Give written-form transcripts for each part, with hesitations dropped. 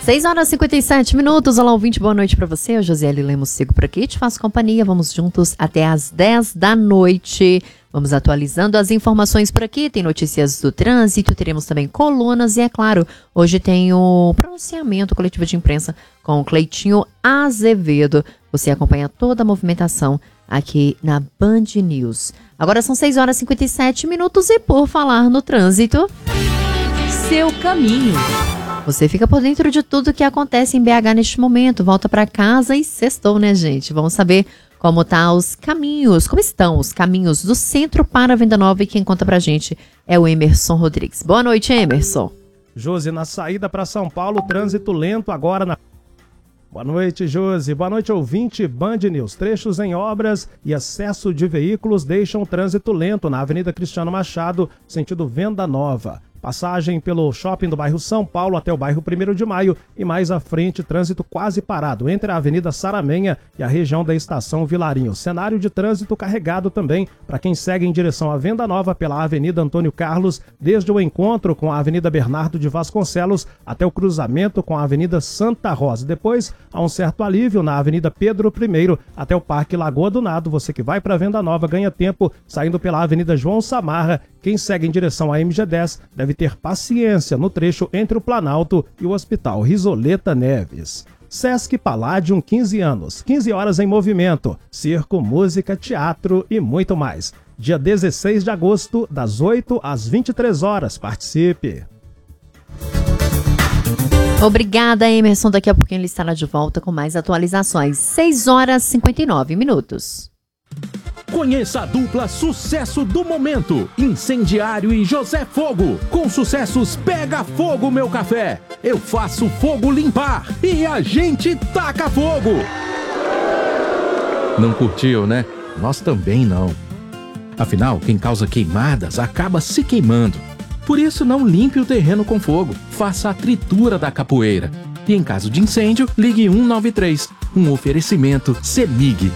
6h57. Olá, ouvinte, boa noite pra você. Eu, Josiele Lemos, sigo por aqui, te faço companhia. Vamos juntos até às 10 da noite. Vamos atualizando as informações por aqui. Tem notícias do trânsito, teremos também colunas e, é claro, hoje tem o pronunciamento coletivo de imprensa com o Cleitinho Azevedo. Você acompanha toda a movimentação aqui na Band News. Agora são 6h57 e por falar no trânsito, seu caminho. Você fica por dentro de tudo que acontece em BH neste momento. Volta para casa e sextou, né, gente? Vamos saber como estão os caminhos do centro para a Venda Nova, e quem conta pra gente é o Emerson Rodrigues. Boa noite, Emerson. Josi, na saída para São Paulo, trânsito lento agora na... Boa noite, Josi. Boa noite, ouvinte Band News. Trechos em obras e excesso de veículos deixam o trânsito lento na Avenida Cristiano Machado, sentido Venda Nova. Passagem pelo shopping do bairro São Paulo até o bairro 1º de Maio e mais à frente, trânsito quase parado entre a Avenida Saramenha e a região da Estação Vilarinho. Cenário de trânsito carregado também para quem segue em direção à Venda Nova pela Avenida Antônio Carlos, desde o encontro com a Avenida Bernardo de Vasconcelos até o cruzamento com a Avenida Santa Rosa. Depois, há um certo alívio na Avenida Pedro I até o Parque Lagoa do Nado. Você que vai para a Venda Nova ganha tempo saindo pela Avenida João Samarra. Quem segue em direção à MG10 deve ter paciência no trecho entre o Planalto e o Hospital Risoleta Neves. Sesc Palladium, 15 anos, 15 horas em movimento, circo, música, teatro e muito mais. Dia 16 de agosto, das 8 às 23 horas. Participe! Obrigada, Emerson. Daqui a pouquinho ele estará de volta com mais atualizações. 6h59. Conheça a dupla sucesso do momento, Incendiário e José Fogo. Com sucessos Pega Fogo Meu Café, Eu Faço Fogo Limpar e A Gente Taca Fogo. Não curtiu, né? Nós também não. Afinal, quem causa queimadas acaba se queimando. Por isso, não limpe o terreno com fogo, faça a tritura da capoeira. E em caso de incêndio, ligue 193, um oferecimento CEMIG.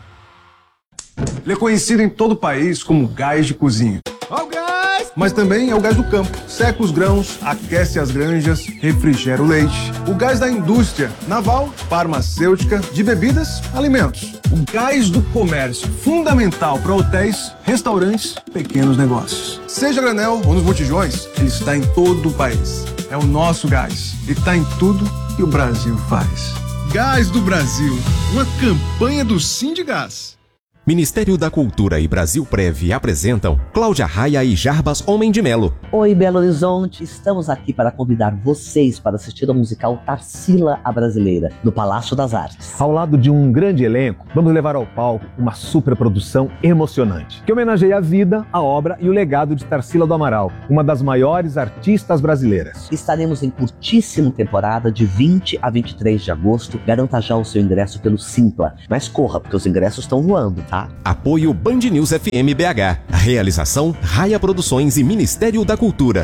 Ele é conhecido em todo o país como gás de cozinha. Ó o gás! Mas também é o gás do campo. Seca os grãos, aquece as granjas, refrigera o leite. O gás da indústria naval, farmacêutica, de bebidas, alimentos. O gás do comércio, fundamental para hotéis, restaurantes, pequenos negócios. Seja granel ou nos botijões, ele está em todo o país. É o nosso gás. E está em tudo que o Brasil faz. Gás do Brasil, uma campanha do Sindigás. Ministério da Cultura e Brasilprev apresentam Cláudia Raia e Jarbas Homem de Melo. Oi, Belo Horizonte. Estamos aqui para convidar vocês para assistir ao musical Tarsila a Brasileira, no Palácio das Artes. Ao lado de um grande elenco, vamos levar ao palco uma superprodução emocionante, que homenageia a vida, a obra e o legado de Tarsila do Amaral, uma das maiores artistas brasileiras. Estaremos em curtíssima temporada de 20 a 23 de agosto. Garanta já o seu ingresso pelo Simpla. Mas corra, porque os ingressos estão voando, tá? Apoio Band News FM BH. Realização Raia Produções e Ministério da Cultura.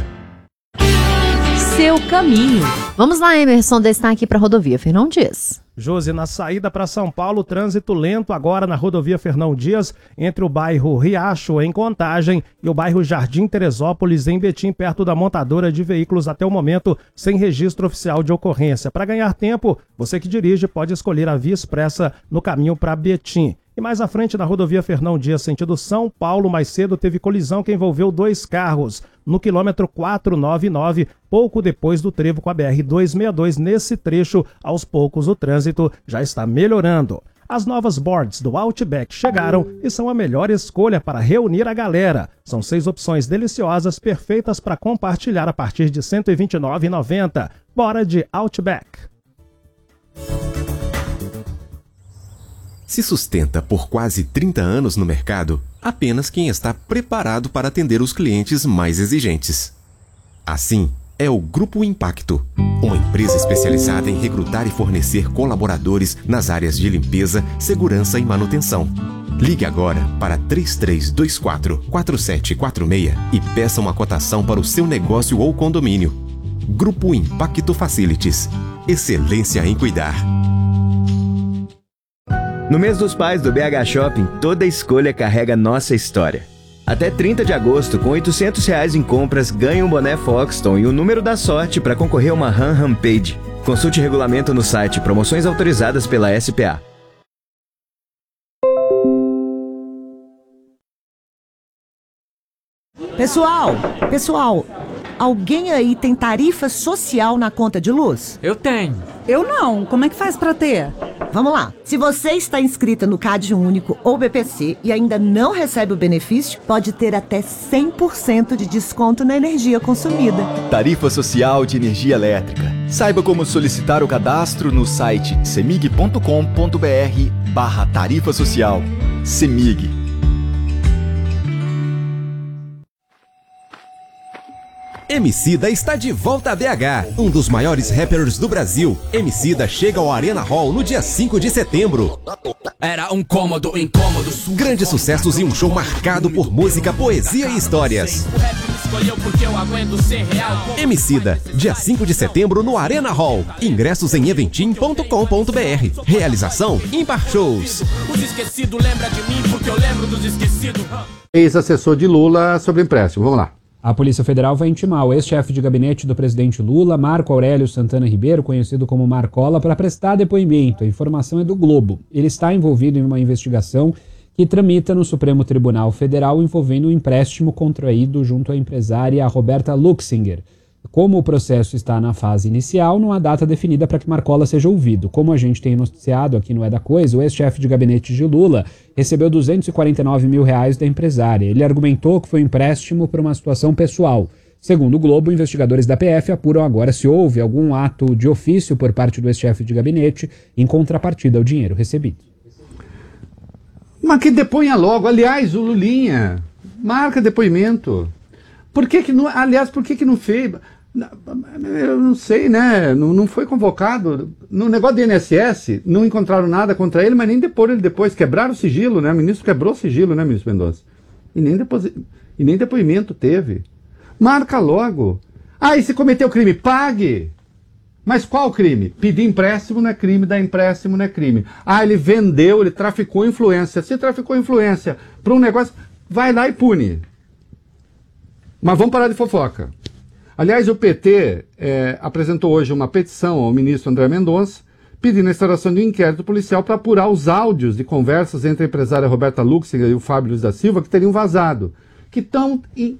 Seu caminho. Vamos lá, Emerson, destaque para a rodovia Fernão Dias. Josi, na saída para São Paulo, trânsito lento agora na rodovia Fernão Dias, entre o bairro Riacho, em Contagem, e o bairro Jardim Teresópolis, em Betim, perto da montadora de veículos, até o momento sem registro oficial de ocorrência. Para ganhar tempo, você que dirige pode escolher a via expressa no caminho para Betim. E mais à frente, na rodovia Fernão Dias, sentido São Paulo, mais cedo teve colisão que envolveu 2 carros. No quilômetro 499, pouco depois do trevo com a BR-262, nesse trecho, aos poucos o trânsito já está melhorando. As novas boards do Outback chegaram e são a melhor escolha para reunir a galera. São 6 opções deliciosas, perfeitas para compartilhar a partir de R$ 129,90. Bora de Outback! Se sustenta por quase 30 anos no mercado, apenas quem está preparado para atender os clientes mais exigentes. Assim, é o Grupo Impacto, uma empresa especializada em recrutar e fornecer colaboradores nas áreas de limpeza, segurança e manutenção. Ligue agora para 3324-4746 e peça uma cotação para o seu negócio ou condomínio. Grupo Impacto Facilities. Excelência em cuidar. No mês dos pais do BH Shopping, toda escolha carrega nossa história. Até 30 de agosto, com R$ 800 em compras, ganhe um boné Foxton e o número da sorte para concorrer a uma RAM Rampage. Consulte regulamento no site Promoções autorizadas pela SPA. Pessoal, alguém aí tem tarifa social na conta de luz? Eu tenho. Eu não. Como é que faz pra ter? Vamos lá. Se você está inscrita no CAD Único ou BPC e ainda não recebe o benefício, pode ter até 100% de desconto na energia consumida. Tarifa Social de Energia Elétrica. Saiba como solicitar o cadastro no site cemig.com.br/tarifa social. Cemig. Emicida está de volta a BH, um dos maiores rappers do Brasil. Emicida chega ao Arena Hall no dia 5 de setembro. Era um cômodo, incômodo. Grandes sucessos e um show marcado por música, poesia e histórias. Emicida, dia 5 de setembro no Arena Hall. Ingressos em eventim.com.br. Realização Ímpar Shows. Os esquecidos lembram de mim porque eu lembro dos esquecidos. Ex-assessor de Lula sobre empréstimo. Vamos lá. A Polícia Federal vai intimar o ex-chefe de gabinete do presidente Lula, Marco Aurélio Santana Ribeiro, conhecido como Marcola, para prestar depoimento. A informação é do Globo. Ele está envolvido em uma investigação que tramita no Supremo Tribunal Federal envolvendo um empréstimo contraído junto à empresária Roberta Luxinger. Como o processo está na fase inicial, não há data definida para que Marcola seja ouvido. Como a gente tem noticiado aqui no É da Coisa, o ex-chefe de gabinete de Lula recebeu R$249 mil da empresária. Ele argumentou que foi um empréstimo por uma situação pessoal. Segundo o Globo, investigadores da PF apuram agora se houve algum ato de ofício por parte do ex-chefe de gabinete em contrapartida ao dinheiro recebido. Mas que deponha logo. Aliás, o Lulinha marca depoimento. Por que não fez? Eu não sei, né? Não foi convocado. No negócio do INSS, não encontraram nada contra ele, mas nem depois ele depois. Quebraram o sigilo, né? O ministro quebrou o sigilo, né, ministro Mendonça? E nem depoimento teve. Marca logo. Ah, e se cometeu crime, pague! Mas qual crime? Pedir empréstimo não é crime, dar empréstimo não é crime. Ah, ele vendeu, ele traficou influência. Se traficou influência para um negócio, vai lá e pune. Mas vamos parar de fofoca. Aliás, o PT apresentou hoje uma petição ao ministro André Mendonça pedindo a instauração de um inquérito policial para apurar os áudios de conversas entre a empresária Roberta Luxinger e o Fábio Luiz da Silva que teriam vazado. Que estão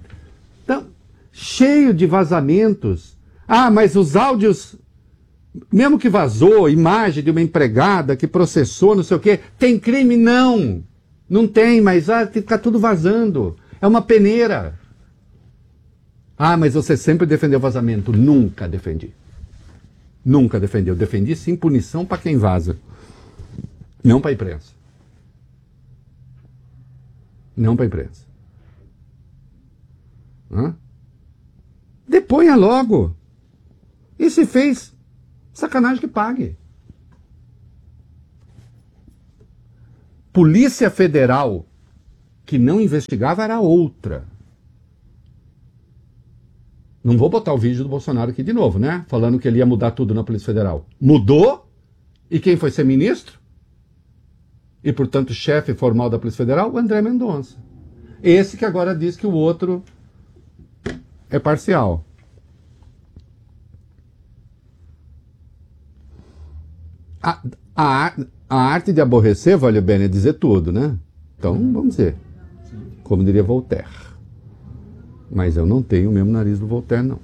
cheios de vazamentos. Ah, mas os áudios, mesmo que vazou, imagem de uma empregada que processou, não sei o quê, tem crime? Não. Não tem, mas tem que ficar tudo vazando. É uma peneira. Ah, mas você sempre defendeu vazamento. Nunca defendi. Nunca defendi. Eu defendi sim punição para quem vaza. Não para a imprensa. Não para a imprensa. Deponha logo. E se fez, sacanagem que pague. Polícia Federal que não investigava era outra. Não vou botar o vídeo do Bolsonaro aqui de novo, né? Falando que ele ia mudar tudo na Polícia Federal. Mudou? E quem foi ser ministro? E, portanto, chefe formal da Polícia Federal? O André Mendonça. Esse que agora diz que o outro é parcial. A arte de aborrecer, vale bem, é dizer tudo, né? Então, vamos dizer. Como diria Voltaire. Mas eu não tenho o mesmo nariz do Voltaire, não.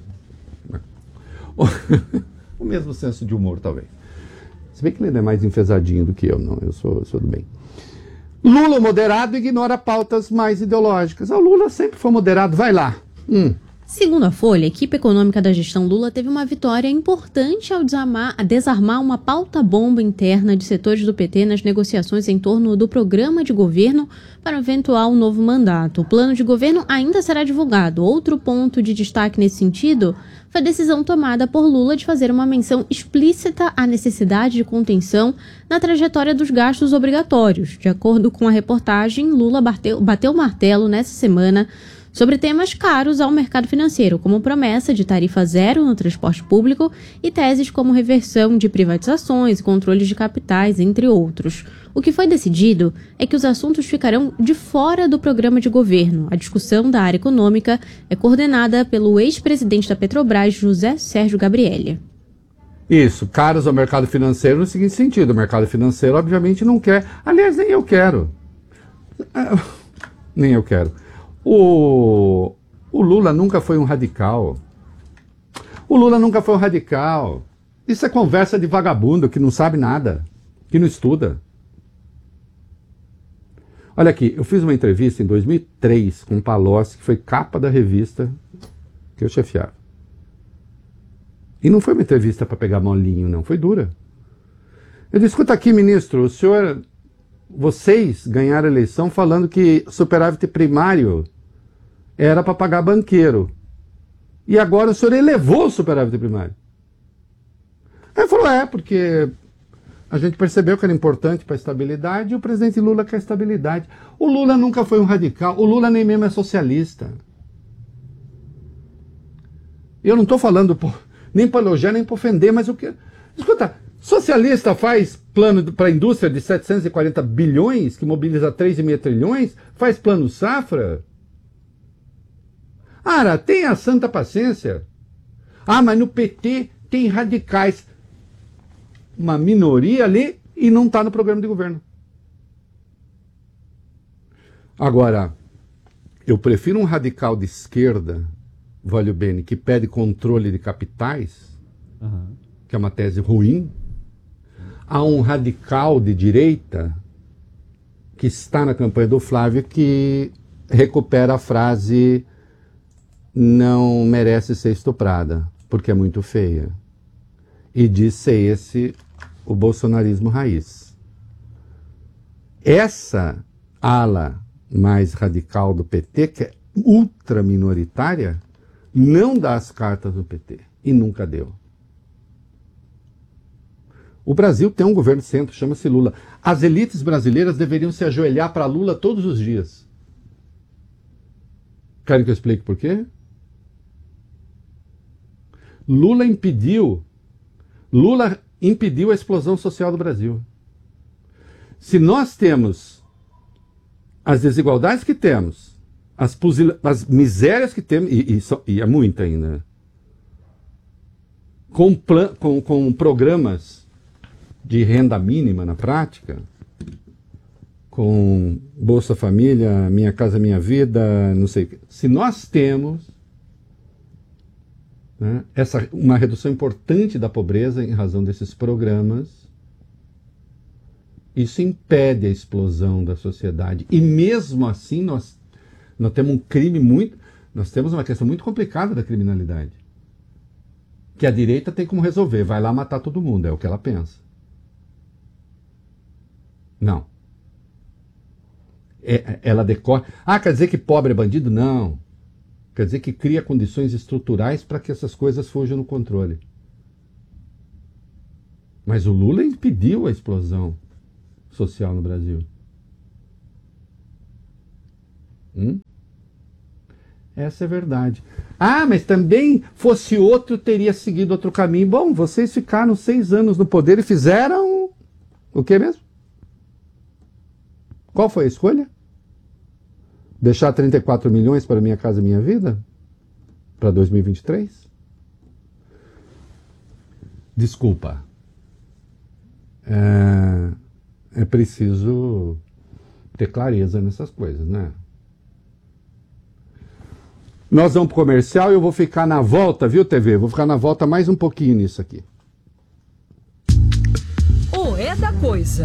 O mesmo senso de humor, talvez. Se bem que ele é mais enfesadinho do que eu, não. Eu sou do bem. Lula, moderado, ignora pautas mais ideológicas. O Lula sempre foi moderado. Vai lá. Segundo a Folha, a equipe econômica da gestão Lula teve uma vitória importante ao desarmar uma pauta-bomba interna de setores do PT nas negociações em torno do programa de governo para um eventual novo mandato. O plano de governo ainda será divulgado. Outro ponto de destaque nesse sentido foi a decisão tomada por Lula de fazer uma menção explícita à necessidade de contenção na trajetória dos gastos obrigatórios. De acordo com a reportagem, Lula bateu o martelo nessa semana sobre temas caros ao mercado financeiro, como promessa de tarifa zero no transporte público e teses como reversão de privatizações e controles de capitais, entre outros. O que foi decidido é que os assuntos ficarão de fora do programa de governo. A discussão da área econômica é coordenada pelo ex-presidente da Petrobras, José Sérgio Gabrielli. Isso, caros ao mercado financeiro no seguinte sentido, o mercado financeiro obviamente não quer, aliás, nem eu quero. Nem eu quero. O Lula nunca foi um radical. O Lula nunca foi um radical. Isso é conversa de vagabundo que não sabe nada, que não estuda. Olha aqui, eu fiz uma entrevista em 2003 com o Palocci, que foi capa da revista que eu chefiava. E não foi uma entrevista para pegar molinho, não, foi dura. Eu disse, escuta aqui, ministro, vocês ganharam a eleição falando que superávit primário era para pagar banqueiro. E agora o senhor elevou o superávit primário. Aí ele falou, porque a gente percebeu que era importante para a estabilidade e o presidente Lula quer estabilidade. O Lula nunca foi um radical, o Lula nem mesmo é socialista. Eu não estou falando nem para elogiar, nem para ofender, mas o que... Escuta, socialista faz plano para a indústria de 740 bilhões, que mobiliza 3,5 trilhões, faz plano safra. Ara, tenha santa paciência. Mas no PT tem radicais. Uma minoria ali e não está no programa de governo. Agora, eu prefiro um radical de esquerda, Valio Bene, que pede controle de capitais, que é uma tese ruim, a um radical de direita que está na campanha do Flávio que recupera a frase não merece ser estuprada, porque é muito feia. E diz ser esse o bolsonarismo raiz. Essa ala mais radical do PT, que é ultra minoritária, não dá as cartas do PT. E nunca deu. O Brasil tem um governo de centro, chama-se Lula. As elites brasileiras deveriam se ajoelhar para Lula todos os dias. Querem que eu explique por quê? Lula impediu a explosão social do Brasil. Se nós temos as desigualdades que temos, as misérias que temos, e é muita ainda, com programas de renda mínima na prática, com Bolsa Família, Minha Casa Minha Vida, não sei o que. Se nós temos uma redução importante da pobreza em razão desses programas, isso impede a explosão da sociedade. E mesmo assim nós temos um crime nós temos uma questão muito complicada da criminalidade, que a direita tem como resolver, vai lá matar todo mundo, é o que ela pensa. Não. Ela decorre. Quer dizer que pobre é bandido? Não. Quer dizer que cria condições estruturais para que essas coisas fujam no controle. Mas o Lula impediu a explosão social no Brasil. Essa é a verdade. Mas também, fosse outro, teria seguido outro caminho. Bom, vocês ficaram 6 anos no poder e fizeram o que mesmo? Qual foi a escolha? Deixar 34 milhões para Minha Casa Minha Vida? Para 2023? Desculpa. É preciso ter clareza nessas coisas, né? Nós vamos para o comercial e eu vou ficar na volta, viu, TV? Vou ficar na volta mais um pouquinho nisso aqui. É da coisa.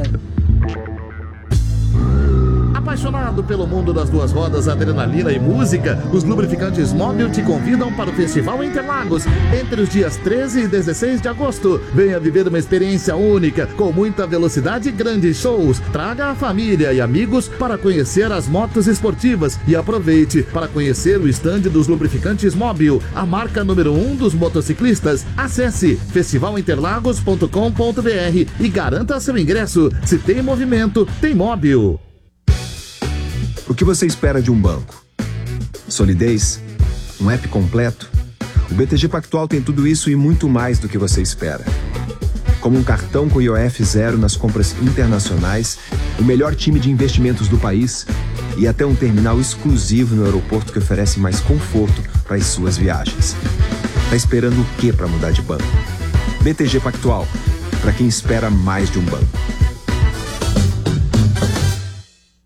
Apaixonado pelo mundo das duas rodas, adrenalina e música, os lubrificantes Mobil te convidam para o Festival Interlagos entre os dias 13 e 16 de agosto. Venha viver uma experiência única, com muita velocidade e grandes shows. Traga a família e amigos para conhecer as motos esportivas e aproveite para conhecer o estande dos lubrificantes Mobil, a marca número 1 dos motociclistas. Acesse festivalinterlagos.com.br e garanta seu ingresso. Se tem movimento, tem Mobil. O que você espera de um banco? Solidez? Um app completo? O BTG Pactual tem tudo isso e muito mais do que você espera. Como um cartão com IOF zero nas compras internacionais, o melhor time de investimentos do país e até um terminal exclusivo no aeroporto que oferece mais conforto para as suas viagens. Tá esperando o quê para mudar de banco? BTG Pactual, para quem espera mais de um banco.